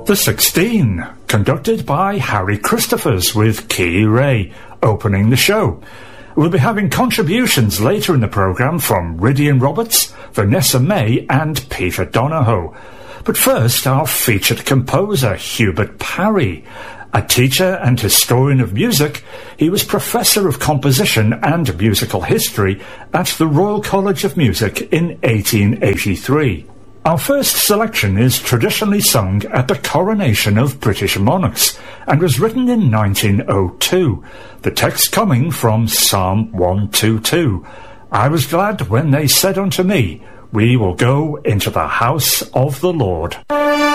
The 16, conducted by Harry Christophers with Key Ray, opening the show. We'll be having contributions later in the programme from Rydian Roberts, Vanessa May and Peter Donahoe. But first, our featured composer, Hubert Parry. A teacher and historian of music, he was Professor of Composition and Musical History at the Royal College of Music in 1883. Our first selection is traditionally sung at the coronation of British monarchs and was written in 1902, the text coming from Psalm 122. I was glad when they said unto me, we will go into the house of the Lord.